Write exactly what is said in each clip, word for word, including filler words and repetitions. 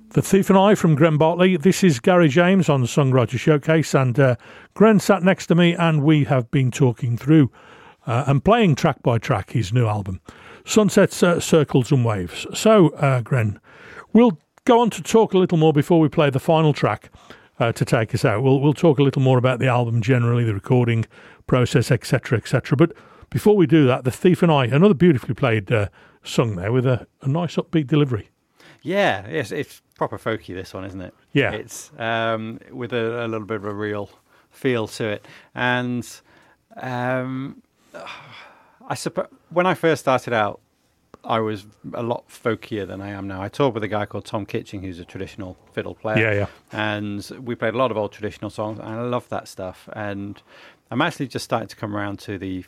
The Thief and I from Gren Bartley. This is Gary James on the Songwriter Showcase, and uh, Gren sat next to me, and we have been talking through uh, and playing track by track his new album, Sunsets, uh, Circles and Waves. So, uh, Gren, we'll go on to talk a little more before we play the final track uh, to take us out. We'll we'll talk a little more about the album generally, the recording process, et cetera, et cetera. But before we do that, The Thief and I, another beautifully played uh, song there with a, a nice upbeat delivery. Yeah, it's, it's proper folky, this one, isn't it? Yeah. It's um, with a, a little bit of a real feel to it. And um, I suppose when I first started out, I was a lot folkier than I am now. I toured with a guy called Tom Kitching, who's a traditional fiddle player. Yeah, yeah. And we played a lot of old traditional songs, and I love that stuff. And I'm actually just starting to come around to the...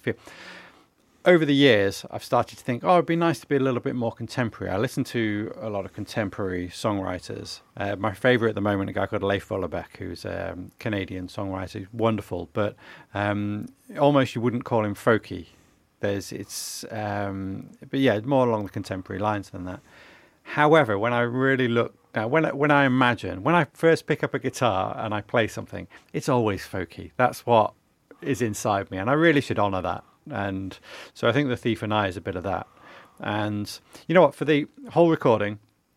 Over the years, I've started to think, oh, it'd be nice to be a little bit more contemporary. I listen to a lot of contemporary songwriters. Uh, my favourite at the moment, a guy called Leif Vollerbeck, who's a um, Canadian songwriter. He's wonderful, but um, almost you wouldn't call him folky. There's, it's, um, but yeah, more along the contemporary lines than that. However, when I really look, now when when I imagine, when I first pick up a guitar and I play something, it's always folky. That's what is inside me, and I really should honour that. And so I think The Thief and I is a bit of that. And you know what, for the whole recording,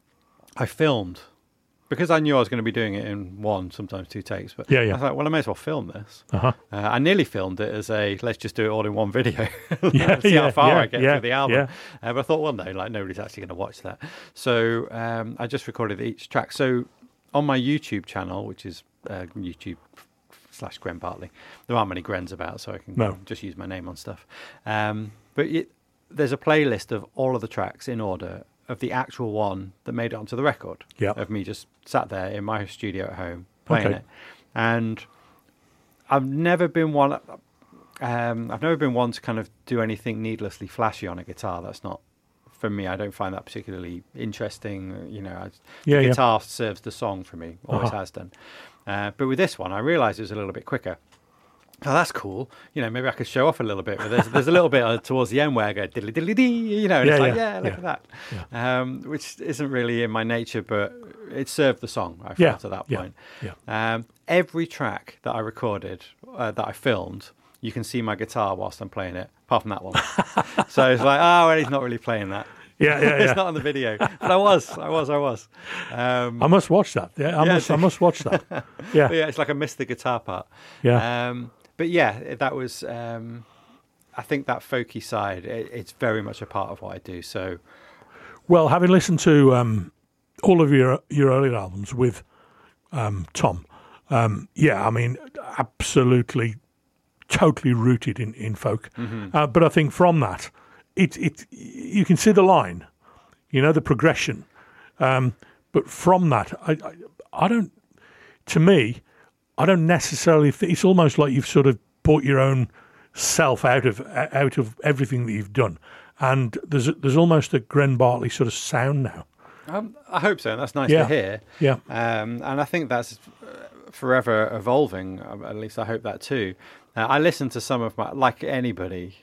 I filmed, because I knew I was going to be doing it in one, sometimes two takes. But yeah, yeah. I thought, well, I may as well film this. Uh-huh. Uh, I nearly filmed it as a, let's just do it all in one video. Yeah, See yeah, how far yeah, I get yeah, through the album. yeah. Uh, but I thought, well, no, like nobody's actually going to watch that. So um, I just recorded each track. So on my YouTube channel, which is uh, YouTube slash Gren Bartley. There aren't many Grens about, so I can no. just use my name on stuff. Um, but it, there's a playlist of all of the tracks in order of the actual one that made it onto the record. Yeah. Of me just sat there in my studio at home playing okay. it. And I've never been one... Um, I've never been one to kind of do anything needlessly flashy on a guitar. That's not... For me, I don't find that particularly interesting. You know, I, yeah, the guitar yeah. serves the song for me, always uh-huh. has done. Uh, but with this one, I realised it was a little bit quicker. Oh, that's cool. You know, maybe I could show off a little bit. But there's, there's a little bit uh, towards the end where I go diddly diddly dee, you know, and yeah, it's like, yeah, yeah, look yeah. at that. Yeah. Um, which isn't really in my nature, but it served the song, I felt, yeah. at that yeah. point. Yeah. Um, every track that I recorded, uh, that I filmed, you can see my guitar whilst I'm playing it, apart from that one. So it's like, oh, well, he's not really playing that. Yeah, yeah, yeah. It's not on the video, but I was, I was, I was. Um, I must watch that. Yeah, I yeah, must. I must watch that. Yeah, yeah. It's like I missed the guitar part. Yeah. Um, but yeah, that was. Um, I think that folky side. It, it's very much a part of what I do. So, well, having listened to um, all of your your earlier albums with um, Tom, um, yeah, I mean, absolutely, totally rooted in in folk. Mm-hmm. Uh, but I think from that. It it you can see the line, you know, the progression, um, but from that, I, I I don't. To me, I don't necessarily. Th- it's almost like you've sort of brought your own self out of out of everything that you've done, and there's there's almost a Gren Bartley sort of sound now. Um, I hope so, and that's nice yeah. to hear. Yeah, um, and I think that's forever evolving. At least I hope that too. Uh, I listen to some of my, like anybody,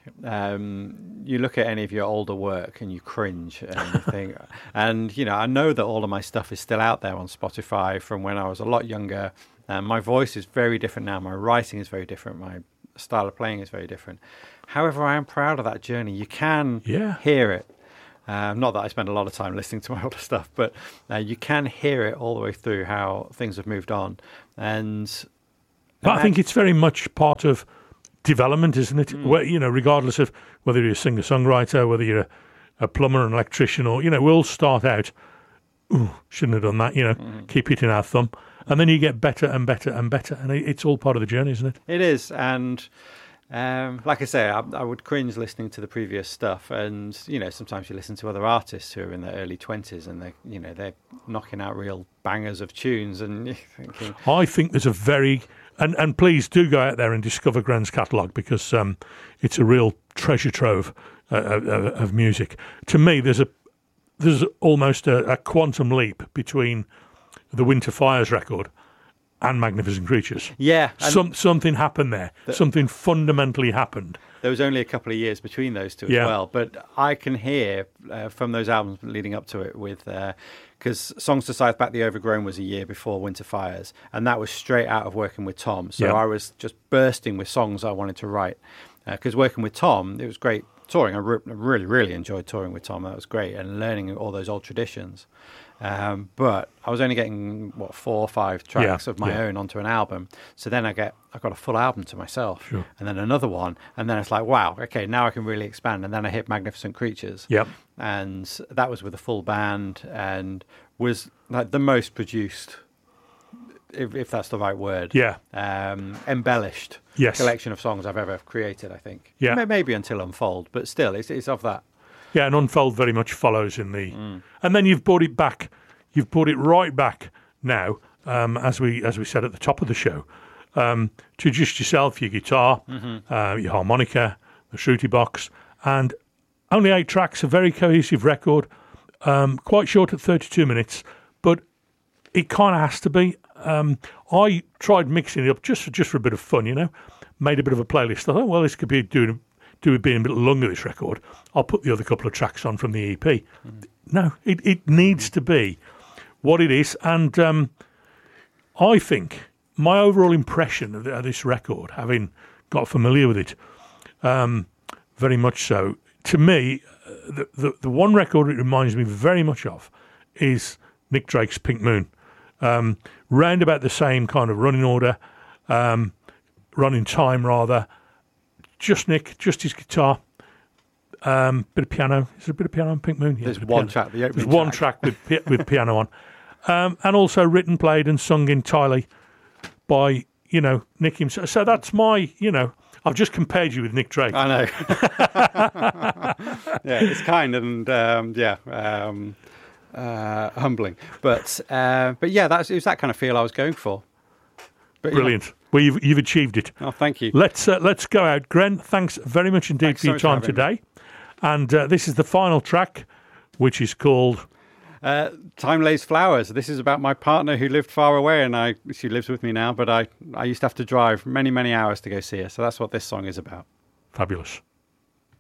um, you look at any of your older work and you cringe and you think, and, you know, I know that all of my stuff is still out there on Spotify from when I was a lot younger. Um, my voice is very different now. My writing is very different. My style of playing is very different. However, I am proud of that journey. You can yeah. hear it. Um, not that I spend a lot of time listening to my older stuff, but uh, you can hear it all the way through how things have moved on. And... But I think it's very much part of development, isn't it? Mm. Where, you know, regardless of whether you're a singer-songwriter, whether you're a, a plumber, an electrician, or, you know, we'll start out, ooh, shouldn't have done that, you know, mm. keep hitting our thumb. And then you get better and better and better. And it's all part of the journey, isn't it? It is. And um, like I say, I, I would cringe listening to the previous stuff. And, you know, sometimes you listen to other artists who are in their early twenties and they, you know, they're knocking out real bangers of tunes. And you're thinking... I think there's a very... And and please do go out there and discover Gren's catalogue because um, it's a real treasure trove uh, of, of music. To me, there's a there's almost a, a quantum leap between the Winter Fires record and Magnificent Creatures. Yeah. and Some something happened there. something fundamentally happened. There was only a couple of years between those two as Yeah. well. But I can hear uh, from those albums leading up to it with... Because Songs to Scythe Back the Overgrown was a year before Winter Fires. And that was straight out of working with Tom. So Yeah. I was just bursting with songs I wanted to write. Because uh, working with Tom, it was great touring. I re- really, really enjoyed touring with Tom. That was great. And learning all those old traditions. Um, but I was only getting, what, four or five tracks Yeah, of my yeah. own onto an album. So then I get, I got a full album to myself. Sure. And then another one. And then it's like, wow, okay, now I can really expand. And then I hit Magnificent Creatures. Yep. And that was with a full band and was like the most produced, if, if that's the right word. Yeah. Um, embellished Yes. collection of songs I've ever created, I think. Yeah. May- Maybe until Unfold, but still, it's, it's of that. Yeah, and Unfold very much follows in the... Mm. And then you've brought it back. You've brought it right back now, um, as we as we said at the top of the show, um, to just yourself, your guitar, Mm-hmm. uh, your harmonica, the Shruti box, and only eight tracks, a very cohesive record, um, quite short at thirty-two minutes, but it kind of has to be. Um, I tried mixing it up just for, just for a bit of fun, you know, made a bit of a playlist. I thought, well, this could be doing do it being a bit longer, this record. I'll put the other couple of tracks on from the E P. Mm. No, it, it needs to be what it is. And um, I think my overall impression of, the, of this record, having got familiar with it, um, very much so, to me, the, the, the one record it reminds me very much of is Nick Drake's Pink Moon. Um, round about the same kind of running order, um, running time rather. Just Nick, just his guitar, um, bit of piano. Is there a bit of piano on Pink Moon? Yeah, There's bit of one piano. track, the opening There's one track. track with with piano on, um, and also written, played, and sung entirely by you know Nick himself. So that's my you know I've just compared you with Nick Drake. I know. Yeah, it's kind and um, yeah, um, uh, humbling, but uh, but yeah, that's it was that kind of feel I was going for. But, Brilliant. You know, Well, you've you've achieved it. oh, thank you. Let's uh, let's go out, Gren. Thanks very much indeed Thanks for your so time much for having today. And uh, this is the final track, which is called Uh, Time Lays Flowers. This is about my partner who lived far away, and I she lives with me now. But I I used to have to drive many many hours to go see her. So that's what this song is about. Fabulous.